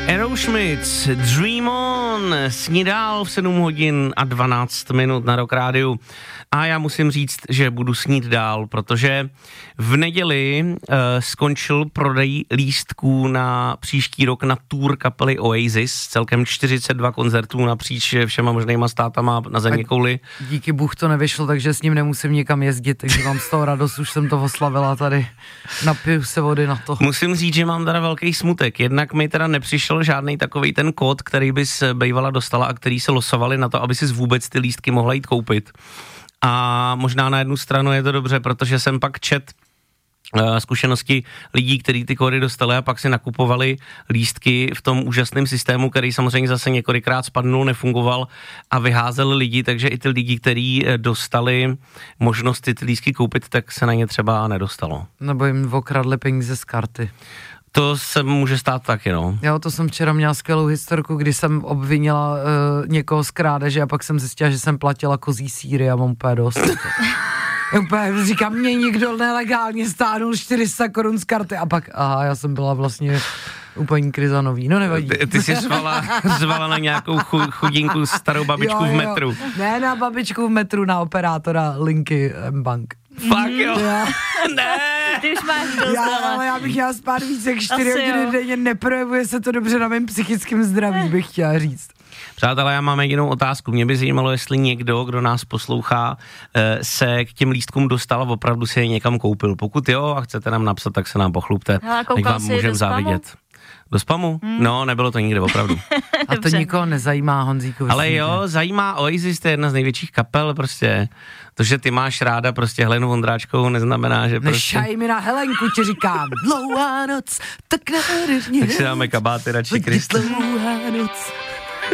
Aerosmith, Dream On, snídal v 7 hodin a 12 minut na Rock Rádiu. A já musím říct, že budu snít dál, protože v neděli skončil prodej lístků na příští rok na tour kapely Oasis, celkem 42 koncertů napříč všema možnýma státama na zeměkouli. Díky Bůh to nevyšlo, takže s ním nemusím nikam jezdit, takže mám z toho radost, už jsem to oslavila tady, napiju se vody na to. Musím říct, že mám teda velký smutek, jednak mi teda nepřišel žádný takovej ten kód, který bys bývala dostala a který se losovali na to, aby si vůbec ty lístky mohla jít koupit. A možná na jednu stranu je to dobře, protože jsem pak čet zkušenosti lidí, kteří ty kódy dostali a pak si nakupovali lístky v tom úžasném systému, který samozřejmě zase několikrát spadnul, nefungoval a vyházeli lidi, takže i ty lidi, kteří dostali možnost ty lístky koupit, tak se na ně třeba nedostalo. Nebo jim okradli peníze z karty. To se může stát taky, no. Jo, to jsem včera měla skvělou historku, kdy jsem obvinila někoho z krádeže a pak jsem zjistila, že jsem platila kozí sýry a mám úplně dost. Úplně říkám, mě někdo nelegálně stáhnul 400 korun z karty a pak, já jsem byla vlastně úplně kryzanový, no nevadí. Ty jsi zvala na nějakou chudinku starou babičku v metru. Ne na babičku v metru, na operátora linky M-Bank. Fakt jo? Ne! Ty už máš dost, ale já bych chtěla spát víc jak 4 hodiny denně, neprojevuje se to dobře na mém psychickém zdraví, bych chtěla říct. Přátelé, já mám jedinou otázku. Mě by zajímalo, jestli někdo, kdo nás poslouchá, se k těm lístkům dostal a opravdu si je někam koupil. Pokud jo a chcete nám napsat, tak se nám pochlupte. Ať vám můžeme závidět. Do spamu? No, nebylo to nikde, opravdu. A to nikoho nezajímá, Honzíku. Ale jo, zajímá Oasis, to je jedna z největších kapel, prostě. To, že ty máš ráda prostě Helenu Vondráčkovou, neznamená, že prostě... Nešaj mi na Helenku, ti říkám. Dlouhá noc, tak nádherně. Tak si dáme kabáty radši, Kristýna. Dlouhá noc.